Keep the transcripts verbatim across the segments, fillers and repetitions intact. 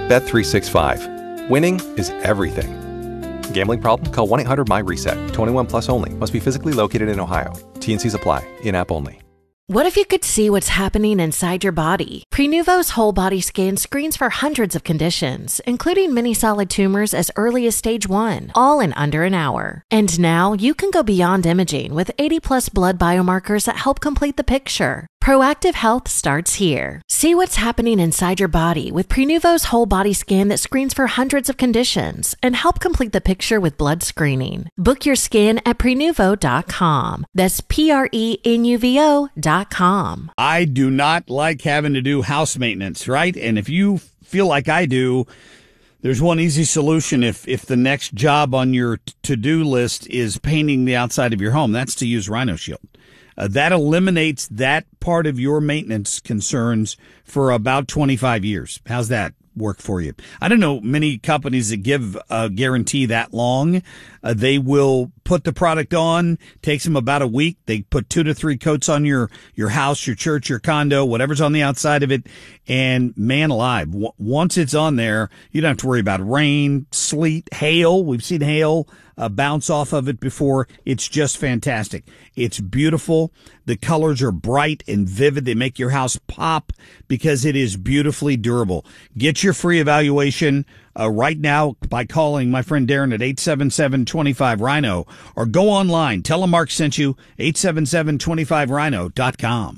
Bet three sixty-five. Winning is everything. Gambling problem? Call one eight hundred my reset. twenty-one plus only. Must be physically located in Ohio. T and C's apply. In-app only. What if you could see what's happening inside your body? Prenuvo's whole body scan screens for hundreds of conditions, including many solid tumors as early as stage one, all in under an hour. And now you can go beyond imaging with eighty plus blood biomarkers that help complete the picture. Proactive health starts here. See what's happening inside your body with Prenuvo's whole body scan that screens for hundreds of conditions and help complete the picture with blood screening. Book your scan at prenuvo dot com. That's P R E N U V O dot com. I do not like having to do house maintenance, right? And if you feel like I do, there's one easy solution if, if the next job on your to-do list is painting the outside of your home. That's to use Rhino Shield. Uh, that eliminates that part of your maintenance concerns for about twenty-five years. How's that work for you? I don't know many companies that give a guarantee that long. Uh, they will put the product on, takes them about a week. They put two to three coats on your, your house, your church, your condo, whatever's on the outside of it. And man alive, w- once it's on there, you don't have to worry about rain, sleet, hail. We've seen hail uh, bounce off of it before. It's just fantastic. It's beautiful. The colors are bright and vivid. They make your house pop because it is beautifully durable. Get your free evaluation uh, right now by calling my friend Darren at eight seven seven, two five, Rhino, or go online. Tell him Mark sent you, eight seven seven, two five rhino dot com.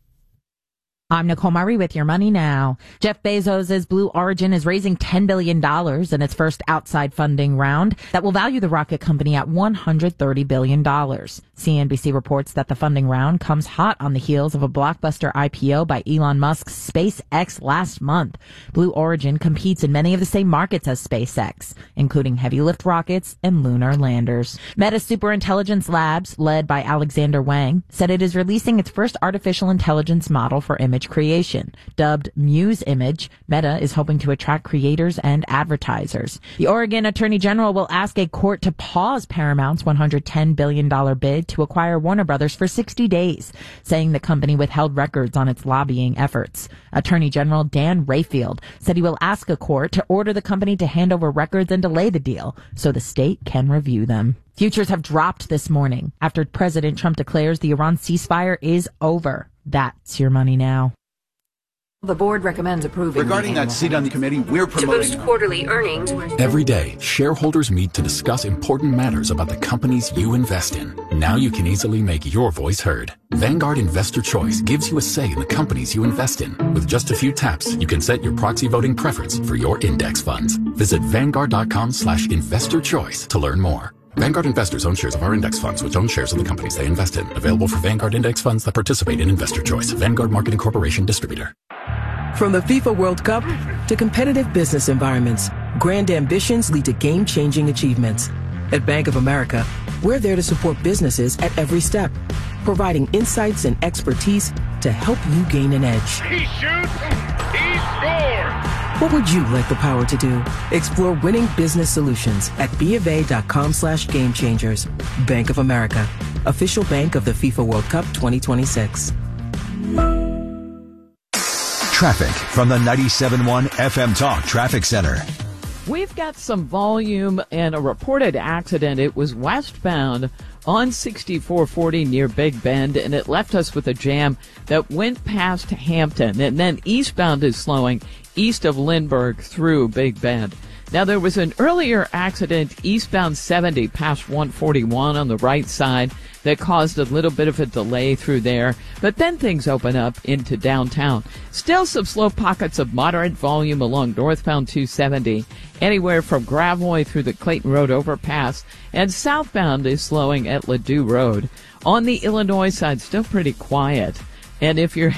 I'm Nicole Murray with Your Money Now. Jeff Bezos' Blue Origin is raising ten billion dollars in its first outside funding round that will value the rocket company at one hundred thirty billion dollars. C N B C reports that the funding round comes hot on the heels of a blockbuster I P O by Elon Musk's SpaceX last month. Blue Origin competes in many of the same markets as SpaceX, including heavy lift rockets and lunar landers. Meta Superintelligence Labs, led by Alexander Wang, said it is releasing its first artificial intelligence model for image creation. Dubbed Muse Image, Meta is hoping to attract creators and advertisers. The Oregon Attorney General will ask a court to pause Paramount's one hundred ten billion dollars bid to acquire Warner Brothers for sixty days, saying the company withheld records on its lobbying efforts. Attorney General Dan Rayfield said he will ask a court to order the company to hand over records and delay the deal so the state can review them. Futures have dropped this morning after President Trump declares the Iran ceasefire is over. That's Your Money Now. The board recommends approving. Regarding that seat on the committee, we're promoting. To boost quarterly earnings. Every day, shareholders meet to discuss important matters about the companies you invest in. Now you can easily make your voice heard. Vanguard Investor Choice gives you a say in the companies you invest in. With just a few taps, you can set your proxy voting preference for your index funds. Visit vanguard.com slash investor choice to learn more. Vanguard investors own shares of our index funds, which own shares of the companies they invest in. Available for Vanguard index funds that participate in Investor Choice. Vanguard Marketing Corporation Distributor. From the FIFA World Cup to competitive business environments, grand ambitions lead to game-changing achievements. At Bank of America, we're there to support businesses at every step, providing insights and expertise to help you gain an edge. He shoots, he scores! What would you like the power to do? Explore winning business solutions at bofa.com slash game changers. Bank of America, official bank of the FIFA World Cup twenty twenty-six. Traffic from the ninety-seven point one F M Talk Traffic Center. We've got some volume and a reported accident. It was westbound on sixty-four forty near Big Bend, and it left us with a jam that went past Hampton, and then eastbound is slowing east of Lindbergh through Big Bend. Now, there was an earlier accident eastbound seventy past one forty-one on the right side that caused a little bit of a delay through there, but then things open up into downtown. Still some slow pockets of moderate volume along northbound two seventy, anywhere from Gravois through the Clayton Road overpass, and southbound is slowing at Ladue Road. On the Illinois side, still pretty quiet. And if you're